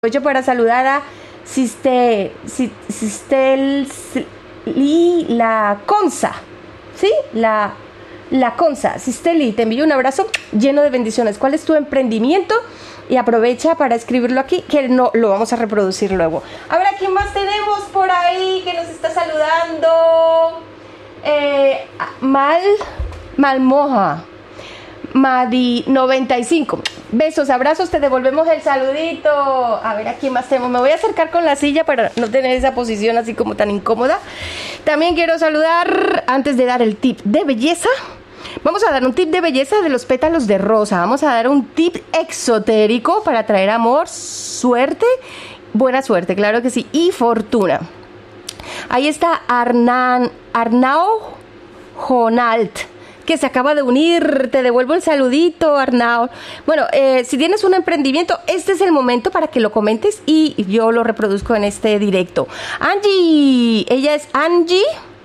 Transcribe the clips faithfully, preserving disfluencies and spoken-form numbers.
Aprovecho para saludar a Siste, Sistel La Conza, ¿sí? La, la Conza, Sisteli, te envío un abrazo lleno de bendiciones. ¿Cuál es tu emprendimiento? Y aprovecha para escribirlo aquí, que no lo vamos a reproducir luego. A ver, ¿a quién más tenemos por ahí que nos está saludando? Eh, Mal, Malmoja, Madi noventa y cinco. Besos, abrazos, te devolvemos el saludito. A ver, ¿a quién más tenemos? Me voy a acercar con la silla para no tener esa posición así como tan incómoda. También quiero saludar, antes de dar el tip de belleza, vamos a dar un tip de belleza de los pétalos de rosa. Vamos a dar un tip exotérico para traer amor, suerte, buena suerte, claro que sí, y fortuna. Ahí está Arnan, Arnau Jonalt, que se acaba de unir. Te devuelvo el saludito, Arnau. Bueno, eh, si tienes un emprendimiento, este es el momento para que lo comentes y yo lo reproduzco en este directo. Angie, ella es Angie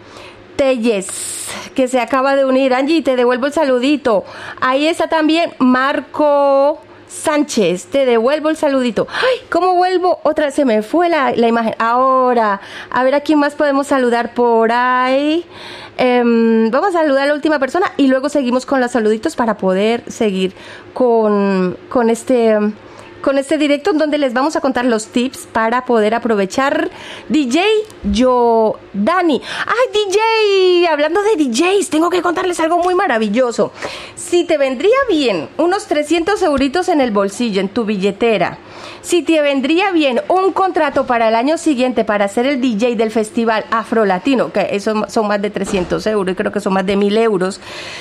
Telles, que se acaba de unir. Angie, te devuelvo el saludito. Ahí está también Marco Sánchez, te devuelvo el saludito. Ay, ¿cómo vuelvo? Otra, se me fue la, la imagen. Ahora, a ver a quién más podemos saludar por ahí. Eh, vamos a saludar a la última persona y luego seguimos con los saluditos para poder seguir con, con este... con este directo donde les vamos a contar los tips para poder aprovechar. D J Yo Dani. ¡Ay, D J! Hablando de D Js, tengo que contarles algo muy maravilloso. Si te vendría bien unos trescientos euritos en el bolsillo, en tu billetera, si te vendría bien un contrato para el año siguiente para ser el D J del Festival Afrolatino, que eso son más de trescientos euros y creo que son más de mil euros,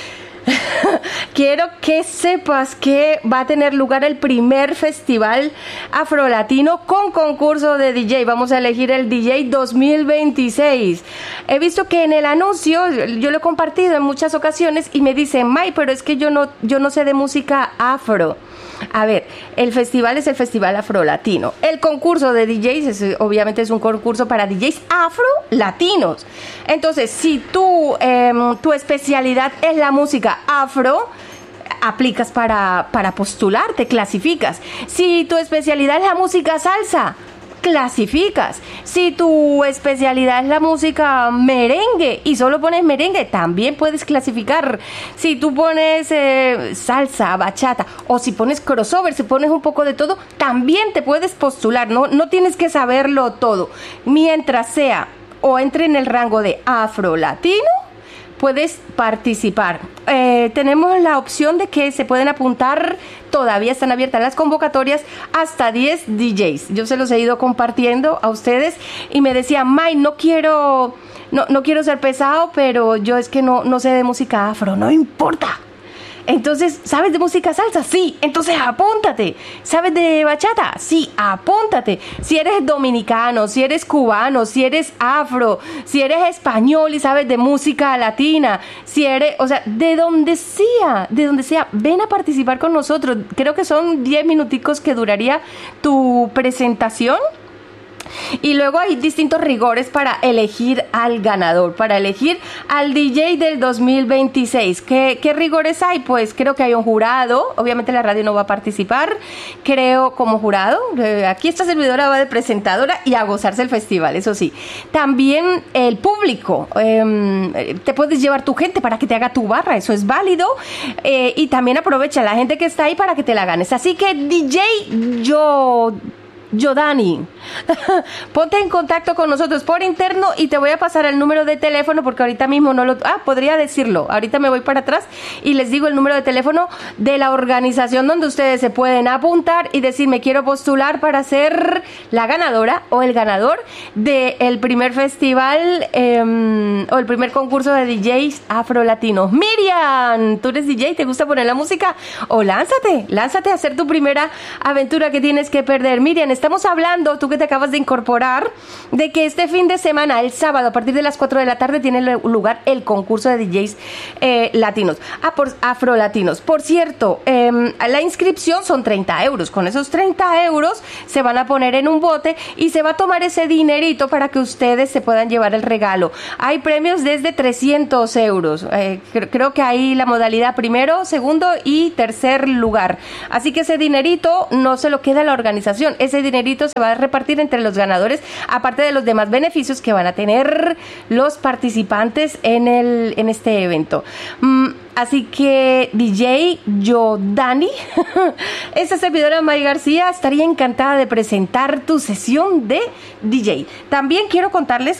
quiero que sepas que va a tener lugar el primer festival afrolatino con concurso de D J. Vamos a elegir el D J dos mil veintiséis. He visto que en el anuncio, yo lo he compartido en muchas ocasiones y me dicen, May, pero es que yo no, yo no sé de música afro. A ver, el festival es el Festival Afrolatino. El concurso de D Js es, obviamente es un concurso para D Js afro-latinos. Entonces, si tú, eh, tu especialidad es la música afro, aplicas para, para postular, te clasificas. Si tu especialidad es la música salsa, clasificas. Si tu especialidad es la música merengue y solo pones merengue, también puedes clasificar. Si tú pones eh, salsa, bachata, o si pones crossover, si pones un poco de todo, también te puedes postular. No, no tienes que saberlo todo. Mientras sea o entre en el rango de afro-latino, puedes participar. Eh, tenemos la opción de que se pueden apuntar, todavía están abiertas las convocatorias, hasta diez D Js. Yo se los he ido compartiendo a ustedes y me decían, May, no quiero, no, no quiero ser pesado, pero yo es que no, no sé de música afro. No importa. Entonces, ¿sabes de música salsa? Sí, entonces apúntate. ¿Sabes de bachata? Sí, apúntate. Si eres dominicano, si eres cubano, si eres afro, si eres español y sabes de música latina, si eres, o sea, de donde sea, de donde sea, ven a participar con nosotros. Creo que son diez minuticos que duraría tu presentación. Y luego hay distintos rigores para elegir al ganador, para elegir al D J del dos mil veintiséis. ¿Qué, qué rigores hay? Pues creo que hay un jurado. Obviamente la radio no va a participar, creo, como jurado. Eh, aquí esta servidora va de presentadora y a gozarse el festival, eso sí. También el público. Eh, te puedes llevar tu gente para que te haga tu barra, eso es válido. Eh, y también aprovecha la gente que está ahí para que te la ganes. Así que D J Yo... Yodani, ponte en contacto con nosotros por interno y te voy a pasar el número de teléfono porque ahorita mismo no lo... Ah, podría decirlo. Ahorita me voy para atrás y les digo el número de teléfono de la organización donde ustedes se pueden apuntar y decir, me quiero postular para ser la ganadora o el ganador del primer festival eh, o el primer concurso de D Js afro-latinos. Miriam, ¿tú eres D J? ¿Te gusta poner la música? O lánzate, lánzate a hacer tu primera aventura que tienes que perder. Miriam, estamos hablando, tú que te acabas de incorporar, de que este fin de semana, el sábado, a partir de las cuatro de la tarde, tiene lugar el concurso de D Js eh, latinos, ah, por, afro-latinos. Por cierto, eh, la inscripción son treinta euros. Con esos treinta euros se van a poner en un bote y se va a tomar ese dinerito para que ustedes se puedan llevar el regalo. Hay premios desde trescientos euros. Eh, cre- creo que hay la modalidad primero, segundo y tercer lugar. Así que ese dinerito no se lo queda a la organización. Ese dinerito se va a repartir entre los ganadores, aparte de los demás beneficios que van a tener los participantes en, el, en este evento. Mm, Así que D J Yo Dani, esta servidora May García, estaría encantada de presentar tu sesión de D J. También quiero contarles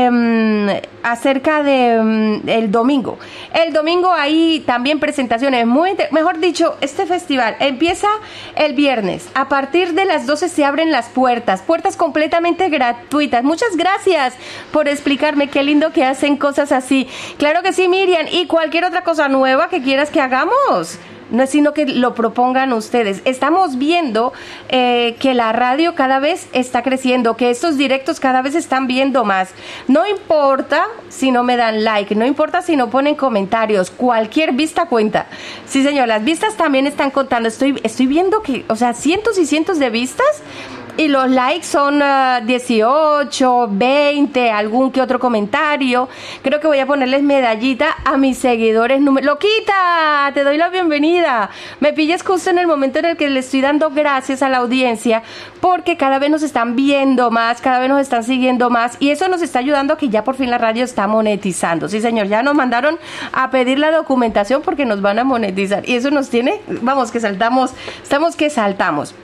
eh, acerca de um, el domingo. El domingo hay también presentaciones, muy mejor dicho, este festival empieza el viernes. A partir de las doce se abren las puertas, puertas completamente gratuitas. Muchas gracias por explicarme, qué lindo que hacen cosas así. Claro que sí, Miriam, y cualquier otra cosa nueva que quieras que hagamos. No es sino que lo propongan ustedes. Estamos viendo eh, que la radio cada vez está creciendo, que estos directos cada vez están viendo más. No importa si no me dan like, no importa si no ponen comentarios, cualquier vista cuenta. Sí, señor, las vistas también están contando. Estoy, estoy viendo que, o sea, cientos y cientos de vistas. Y los likes son uh, dieciocho, veinte, algún que otro comentario. Creo que voy a ponerles medallita a mis seguidores. Loquita, te doy la bienvenida. Me pillas justo en el momento en el que le estoy dando gracias a la audiencia, porque cada vez nos están viendo más, cada vez nos están siguiendo más, y eso nos está ayudando a que ya por fin la radio está monetizando. Sí, señor, ya nos mandaron a pedir la documentación porque nos van a monetizar. Y eso nos tiene, vamos, que saltamos, estamos que saltamos.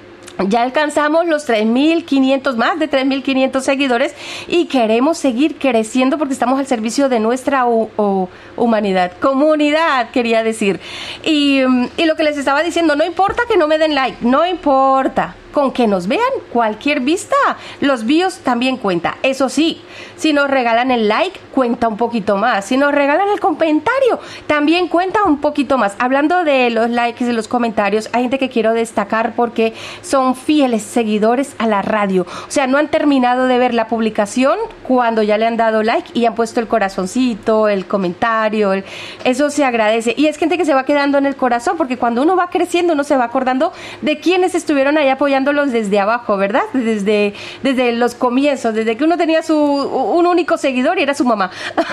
Ya alcanzamos los tres mil quinientos, más de tres mil quinientos seguidores, y queremos seguir creciendo porque estamos al servicio de nuestra u, u, humanidad, comunidad, quería decir. Y, y lo que les estaba diciendo, no importa que no me den like, no importa. Con que nos vean cualquier vista, los views también cuenta. Eso sí, si nos regalan el like, cuenta un poquito más. Si nos regalan el comentario, también cuenta un poquito más. Hablando de los likes y los comentarios, hay gente que quiero destacar porque son fieles seguidores a la radio. O sea, no han terminado de ver la publicación cuando ya le han dado like y han puesto el corazoncito, el comentario. El... Eso se agradece. Y es gente que se va quedando en el corazón, porque cuando uno va creciendo, uno se va acordando de quienes estuvieron ahí apoyando desde abajo, ¿verdad? Desde, desde los comienzos, desde que uno tenía su un único seguidor y era su mamá.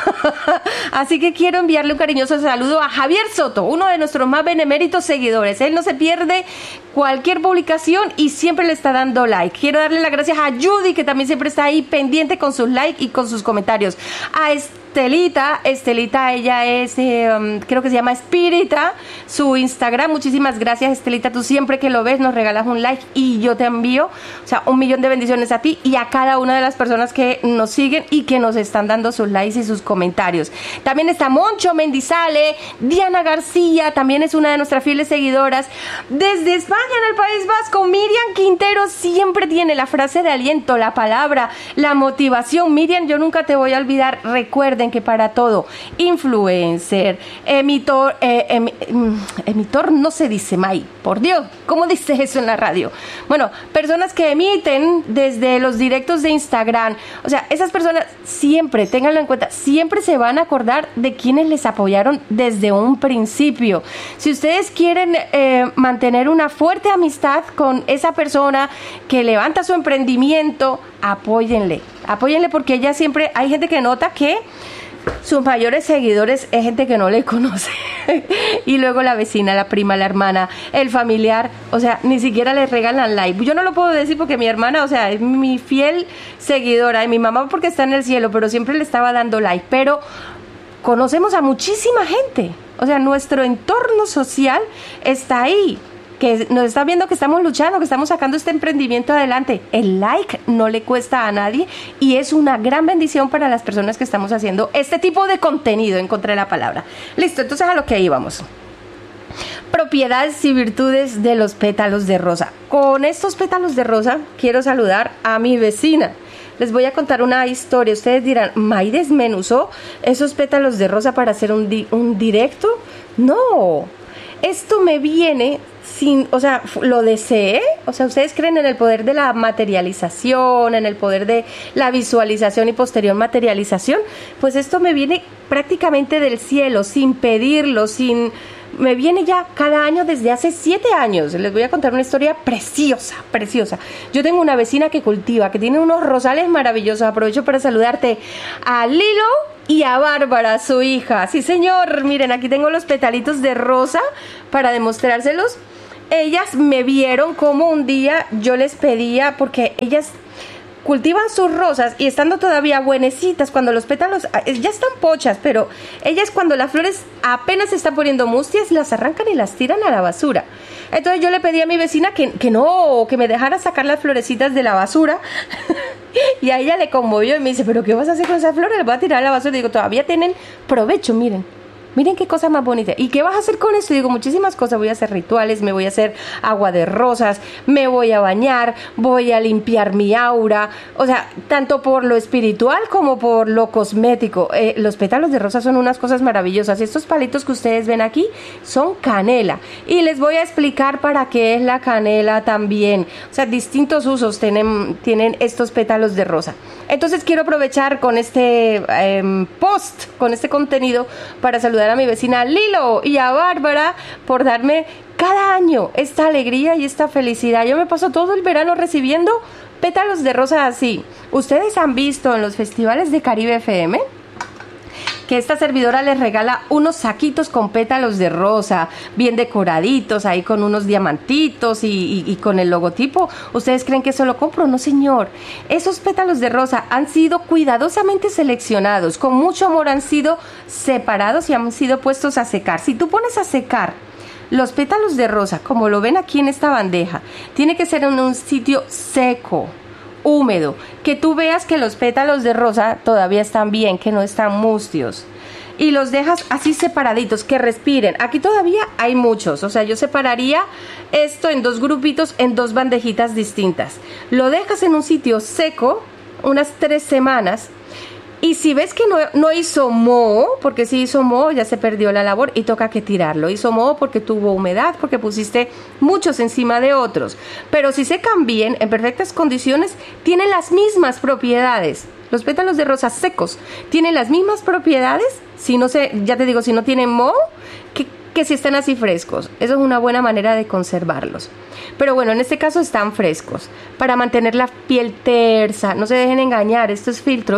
Así que quiero enviarle un cariñoso saludo a Javier Soto, uno de nuestros más beneméritos seguidores. Él no se pierde cualquier publicación y siempre le está dando like. Quiero darle las gracias a Judy, que también siempre está ahí pendiente con sus likes y con sus comentarios. A Estelita, Estelita, ella es, eh, um, creo que se llama Espírita, su Instagram. Muchísimas gracias, Estelita. Tú siempre que lo ves nos regalas un like y yo te envío, o sea, un millón de bendiciones a ti y a cada una de las personas que nos siguen y que nos están dando sus likes y sus comentarios. También está Moncho Mendizale, Diana García, también es una de nuestras fieles seguidoras. Desde España, en el País Vasco, Miriam Quintero siempre tiene la frase de aliento, la palabra, la motivación. Miriam, yo nunca te voy a olvidar. Recuerden que para todo, influencer, emitor, eh, em, emitor no se dice, May, por Dios, ¿cómo dices eso en la radio? Bueno, personas que emiten desde los directos de Instagram, o sea, esas personas siempre, ténganlo en cuenta, siempre se van a acordar de quienes les apoyaron desde un principio. Si ustedes quieren eh, mantener una fuerte amistad con esa persona que levanta su emprendimiento, apóyenle, apóyenle porque ella siempre, hay gente que nota que sus mayores seguidores es gente que no le conoce y luego la vecina, la prima, la hermana, el familiar, o sea, ni siquiera le regalan like. Yo no lo puedo decir porque mi hermana, o sea, es mi fiel seguidora y mi mamá porque está en el cielo, pero siempre le estaba dando like. Pero conocemos a muchísima gente, o sea, nuestro entorno social está ahí, que nos está viendo que estamos luchando, que estamos sacando este emprendimiento adelante. El like no le cuesta a nadie y es una gran bendición para las personas que estamos haciendo este tipo de contenido, encontré la palabra. Listo, entonces a lo que íbamos. Propiedades y virtudes de los pétalos de rosa. Con estos pétalos de rosa quiero saludar a mi vecina. Les voy a contar una historia. Ustedes dirán, ¿May desmenuzó esos pétalos de rosa para hacer un, di- un directo? No, esto me viene sin, o sea, lo deseé. O sea, ustedes creen en el poder de la materialización, en el poder de la visualización y posterior materialización. Pues esto me viene prácticamente del cielo, sin pedirlo, sin... Me viene ya cada año desde hace siete años. Les voy a contar una historia preciosa, preciosa. Yo tengo una vecina que cultiva, que tiene unos rosales maravillosos. Aprovecho para saludarte a Lilo y a Bárbara, su hija. Sí, señor. Miren, aquí tengo los petalitos de rosa para demostrárselos. ellas me vieron como un día yo les pedía, porque ellas cultivan sus rosas y estando todavía buenecitas, cuando los pétalos ya están pochas, pero ellas cuando las flores apenas se están poniendo mustias, las arrancan y las tiran a la basura. Entonces yo le pedí a mi vecina que, que no, que me dejara sacar las florecitas de la basura. Y a ella le conmovió y me dice, ¿pero qué vas a hacer con esas flores? Las voy a tirar a la basura. Y digo, todavía tienen provecho, miren. Miren qué cosa más bonita. ¿Y qué vas a hacer con esto? Y digo, muchísimas cosas. Voy a hacer rituales, me voy a hacer agua de rosas, me voy a bañar, voy a limpiar mi aura. O sea, tanto por lo espiritual como por lo cosmético. Eh, los pétalos de rosa son unas cosas maravillosas. Estos palitos que ustedes ven aquí son canela. Y les voy a explicar para qué es la canela también. O sea, distintos usos tienen, tienen estos pétalos de rosa. Entonces quiero aprovechar con este eh, post, con este contenido, para saludar a mi vecina Lilo y a Bárbara por darme cada año esta alegría y esta felicidad. Yo me paso todo el verano recibiendo pétalos de rosa así. Ustedes han visto en los festivales de Caribe F M que esta servidora les regala unos saquitos con pétalos de rosa, bien decoraditos, ahí con unos diamantitos y, y, y con el logotipo. ¿Ustedes creen que eso lo compro? No, señor. Esos pétalos de rosa han sido cuidadosamente seleccionados, con mucho amor han sido separados y han sido puestos a secar. Si tú pones a secar los pétalos de rosa, como lo ven aquí en esta bandeja, tiene que ser en un sitio seco, húmedo, que tú veas que los pétalos de rosa todavía están bien, que no están mustios, y los dejas así separaditos, que respiren. Aquí todavía hay muchos, o sea, yo separaría esto en dos grupitos, en dos bandejitas distintas. Lo dejas en un sitio seco unas tres semanas. Y si ves que no, no hizo moho, porque si hizo moho ya se perdió la labor y toca que tirarlo. Hizo moho porque tuvo humedad, porque pusiste muchos encima de otros. Pero si secan bien, en perfectas condiciones, tienen las mismas propiedades. Los pétalos de rosa secos tienen las mismas propiedades, si no se, ya te digo, si no tienen moho, que, que si están así frescos. Eso es una buena manera de conservarlos. Pero bueno, en este caso están frescos, para mantener la piel tersa. No se dejen engañar, esto es filtro.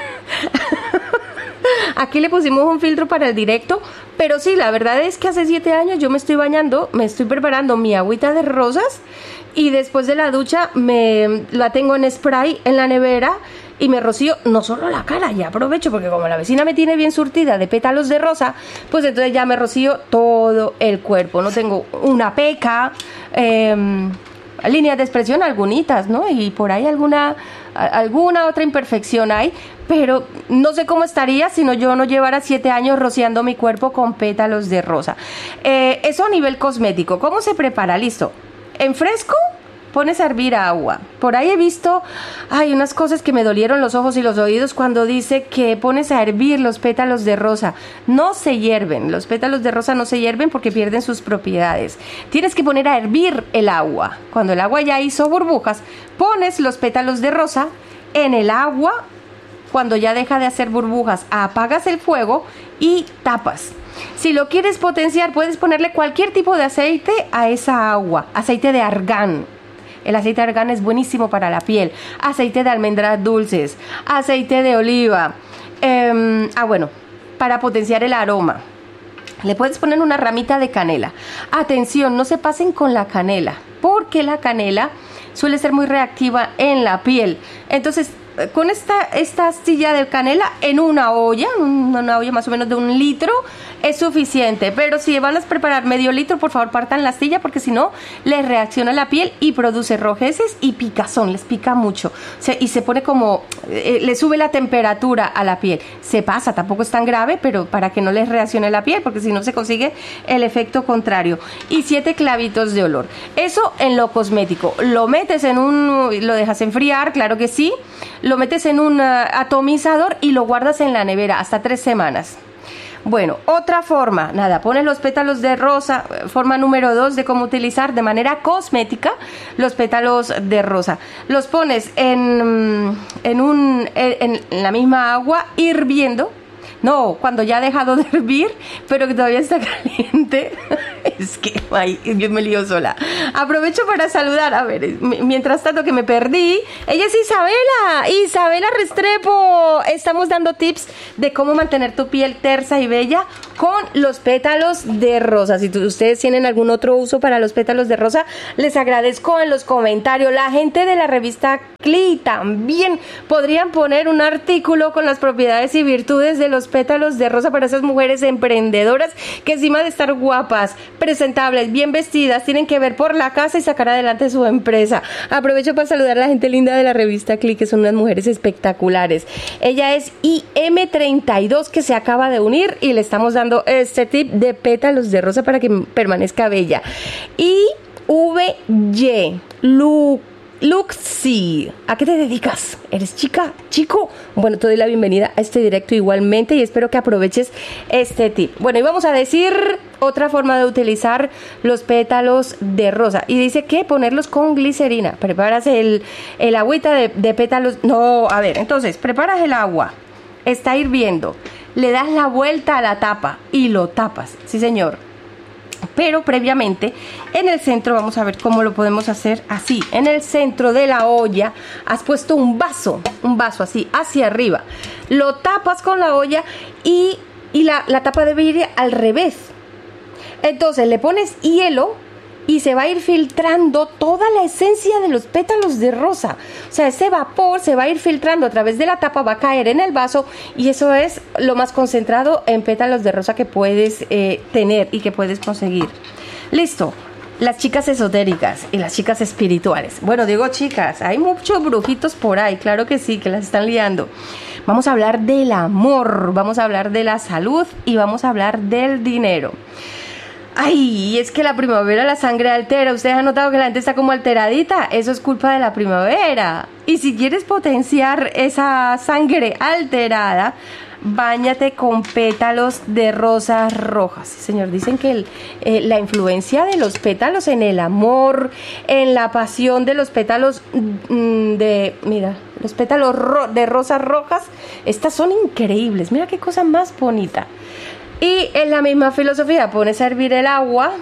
Aquí le pusimos un filtro para el directo, pero sí, la verdad es que hace siete años yo me estoy bañando, me estoy preparando mi agüita de rosas y después de la ducha me la tengo en spray en la nevera y me rocío no solo la cara, ya aprovecho porque como la vecina me tiene bien surtida de pétalos de rosa, pues entonces ya me rocío todo el cuerpo. No tengo una peca, eh, líneas de expresión algunitas, ¿no? Y por ahí alguna alguna otra imperfección hay, pero no sé cómo estaría si no yo no llevara siete años rociando mi cuerpo con pétalos de rosa. Eh, eso a nivel cosmético. ¿Cómo se prepara? Listo. En fresco pones a hervir agua. Por ahí he visto, hay unas cosas que me dolieron los ojos y los oídos cuando dice que pones a hervir los pétalos de rosa. No se hierven, los pétalos de rosa no se hierven porque pierden sus propiedades. Tienes que poner a hervir el agua. Cuando el agua ya hizo burbujas, pones los pétalos de rosa en el agua. Cuando ya deja de hacer burbujas, apagas el fuego y tapas. Si lo quieres potenciar, puedes ponerle cualquier tipo de aceite a esa agua. Aceite de argán. El aceite de argán es buenísimo para la piel. Aceite de almendras dulces, aceite de oliva. Eh, ah, bueno, para potenciar el aroma. Le puedes poner una ramita de canela. Atención, no se pasen con la canela, porque la canela suele ser muy reactiva en la piel. Entonces, con esta, esta astilla de canela en una olla, una olla más o menos de un litro, es suficiente. Pero si van a preparar medio litro, por favor partan la astilla, porque si no, les reacciona la piel y produce rojeces y picazón, les pica mucho. O sea, y se pone como, eh, le sube la temperatura a la piel. Se pasa, tampoco es tan grave, pero para que no les reaccione la piel, porque si no se consigue el efecto contrario. Y siete clavitos de olor. Eso en lo cosmético. Lo metes en un, lo dejas enfriar, claro que sí. Lo metes en un uh, atomizador y lo guardas en la nevera hasta tres semanas. Bueno, otra forma, nada, pones los pétalos de rosa, forma número dos de cómo utilizar de manera cosmética los pétalos de rosa. Los pones en, en, un, en, en la misma agua hirviendo, No, cuando ya ha dejado de hervir, pero que todavía está caliente. Es que, ay, yo me lío sola. Aprovecho para saludar, a ver, mientras tanto que me perdí. Ella es Isabela, Isabela Restrepo. Estamos dando tips de cómo mantener tu piel tersa y bella con los pétalos de rosa. Si ustedes tienen algún otro uso para los pétalos de rosa, les agradezco en los comentarios. La gente de la revista Cli también podrían poner un artículo con las propiedades y virtudes de los pétalos de rosa para esas mujeres emprendedoras que, encima de estar guapas, presentables, bien vestidas, tienen que ver por la casa y sacar adelante su empresa. Aprovecho para saludar a la gente linda de la revista Cli, que son unas mujeres espectaculares. Ella es I M treinta y dos, que se acaba de unir, y le estamos dando este tip de pétalos de rosa para que permanezca bella. Y V Y Lu Luxi, ¿a qué te dedicas? ¿Eres chica? ¿Chico? Bueno, te doy la bienvenida a este directo igualmente y espero que aproveches este tip. Bueno, y vamos a decir otra forma de utilizar los pétalos de rosa. Y dice que ponerlos con glicerina. Preparas el, el agüita de, de pétalos. No, a ver, entonces, preparas el agua. Está hirviendo. Le das la vuelta a la tapa y lo tapas. Sí, señor. Pero previamente en el centro, vamos a ver cómo lo podemos hacer así. En el centro de la olla has puesto un vaso, un vaso así hacia arriba. Lo tapas con la olla y, y la, la tapa debe ir al revés. Entonces le pones hielo y se va a ir filtrando toda la esencia de los pétalos de rosa. O sea, ese vapor se va a ir filtrando a través de la tapa, va a caer en el vaso, y eso es lo más concentrado en pétalos de rosa que puedes eh, tener y que puedes conseguir. Listo. Las chicas esotéricas y las chicas espirituales. Bueno, digo chicas, hay muchos brujitos por ahí, claro que sí, que las están liando. Vamos a hablar del amor, vamos a hablar de la salud y vamos a hablar del dinero. Ay, es que la primavera la sangre altera. ¿Ustedes han notado que la gente está como alteradita? Eso es culpa de la primavera. Y si quieres potenciar esa sangre alterada, báñate con pétalos de rosas rojas. Sí, señor, dicen que el, eh, la influencia de los pétalos en el amor, en la pasión de los pétalos mm, de, mira, los pétalos ro- de rosas rojas, estas son increíbles. Mira qué cosa más bonita. Y en la misma filosofía, pones a hervir el agua,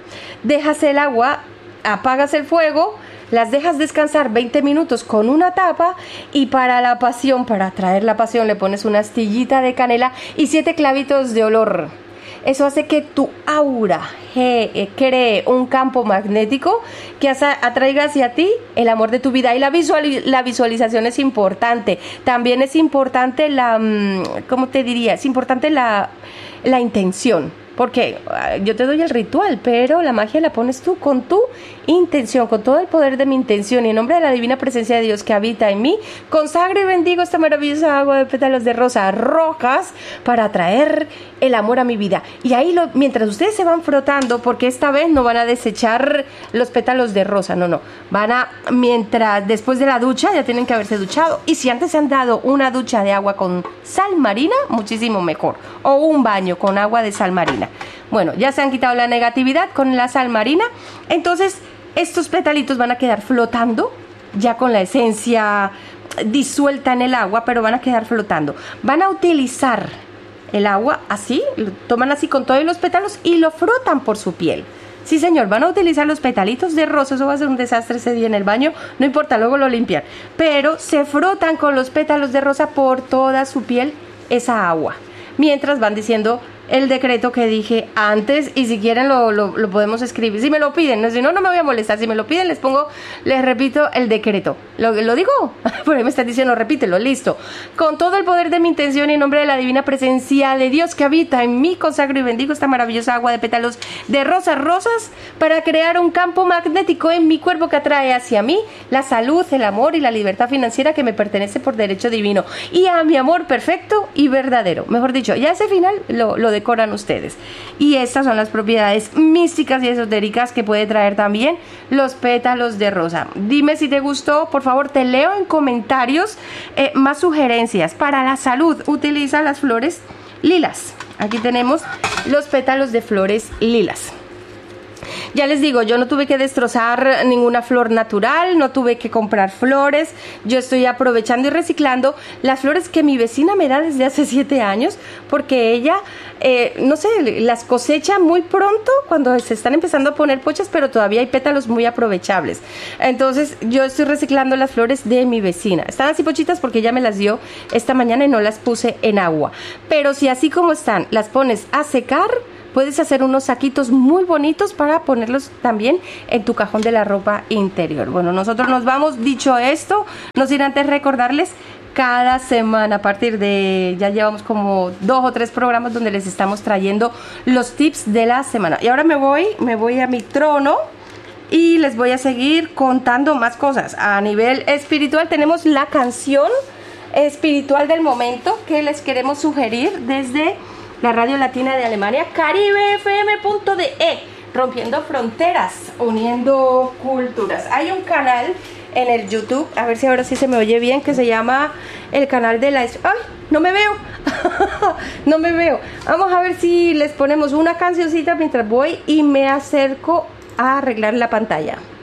dejas el agua, apagas el fuego, las dejas descansar veinte minutos con una tapa, y para la pasión, para atraer la pasión, le pones una astillita de canela y siete clavitos de olor. Eso hace que tu aura eh, cree un campo magnético que atraiga hacia ti el amor de tu vida. Y la, visual, la visualización es importante. También es importante la, ¿cómo te diría? Es importante la, la intención. Porque yo te doy el ritual, pero la magia la pones tú con tu intención, con todo el poder de mi intención. Y en nombre de la divina presencia de Dios que habita en mí, consagro y bendigo esta maravillosa agua de pétalos de rosa rojas para atraer el amor a mi vida. Y ahí, lo, mientras ustedes se van frotando, porque esta vez no van a desechar los pétalos de rosa, no, no. Van a, mientras, después de la ducha, ya tienen que haberse duchado. Y si antes se han dado una ducha de agua con sal marina, muchísimo mejor. O un baño con agua de sal marina. Bueno, ya se han quitado la negatividad con la sal marina. Entonces, estos petalitos van a quedar flotando, ya con la esencia disuelta en el agua, pero van a quedar flotando. Van a utilizar el agua así, lo toman así con todos los pétalos y lo frotan por su piel. Sí, señor, van a utilizar los petalitos de rosa. Eso va a ser un desastre ese día en el baño, no importa, luego lo limpian. Pero se frotan con los pétalos de rosa por toda su piel esa agua, mientras van diciendo el decreto que dije antes, y si quieren lo, lo, lo podemos escribir, si me lo piden, no, si no, no me voy a molestar, si me lo piden les pongo, les repito el decreto, ¿lo, lo digo? Por ahí me están diciendo, repítelo, listo, con todo el poder de mi intención y en nombre de la divina presencia de Dios que habita en mí, consagro y bendigo esta maravillosa agua de pétalos de rosas rosas para crear un campo magnético en mi cuerpo que atrae hacia mí la salud, el amor y la libertad financiera que me pertenece por derecho divino, y a mi amor perfecto y verdadero. Mejor dicho, ya ese final lo, lo decoran ustedes. Y estas son las propiedades místicas y esotéricas que puede traer también los pétalos de rosa. Dime si te gustó, por favor, te leo en comentarios eh, más sugerencias. Para la salud, utiliza las flores lilas. Aquí tenemos los pétalos de flores lilas. Ya les digo, yo no tuve que destrozar ninguna flor natural, no tuve que comprar flores, yo estoy aprovechando y reciclando las flores que mi vecina me da desde hace siete años, porque ella, eh, no sé, las cosecha muy pronto cuando se están empezando a poner pochas, pero todavía hay pétalos muy aprovechables. Entonces yo estoy reciclando las flores de mi vecina. Están así pochitas porque ella me las dio esta mañana y no las puse en agua. Pero si así como están, las pones a secar, puedes hacer unos saquitos muy bonitos para ponerlos también en tu cajón de la ropa interior. Bueno, nosotros nos vamos. Dicho esto, no sin antes recordarles cada semana, a partir de, ya llevamos como dos o tres programas donde les estamos trayendo los tips de la semana. Y ahora me voy, me voy a mi trono y les voy a seguir contando más cosas. A nivel espiritual tenemos la canción espiritual del momento que les queremos sugerir desde la Radio Latina de Alemania, Caribe F M punto D E, rompiendo fronteras, uniendo culturas. Hay un canal en el YouTube, a ver si ahora sí se me oye bien, que se llama el canal de la... ¡Ay! No me veo, no me veo. Vamos a ver si les ponemos una cancioncita mientras voy y me acerco a arreglar la pantalla.